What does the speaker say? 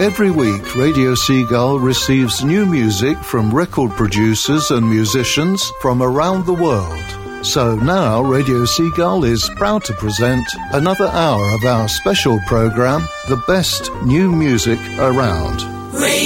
Every week, Radio Seagull receives new music from record producers and musicians from around the world. So now Radio Seagull is proud to present another hour of our special program, The Best New Music Around.